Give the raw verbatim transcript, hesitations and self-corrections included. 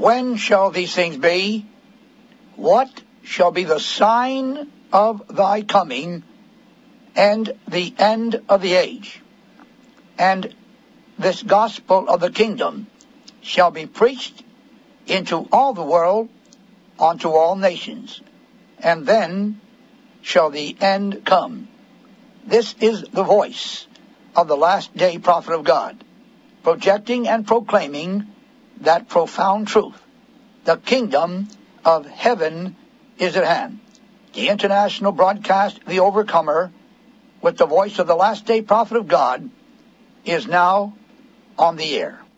When shall these things be? What shall be the sign of thy coming and the end of the age? And this gospel of the kingdom shall be preached into all the world, unto all nations, and then shall the end come. This is the voice of the last day prophet of God, projecting and proclaiming that profound truth. The kingdom of heaven is at hand. The international broadcast, The Overcomer, with the voice of the last day prophet of God, is now on the air.